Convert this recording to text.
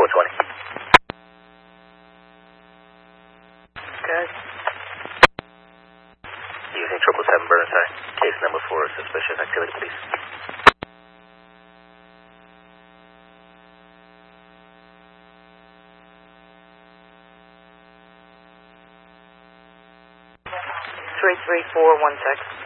420. Good. Using 777 Burnside. Case number 4, suspicious activity, please. Three 416.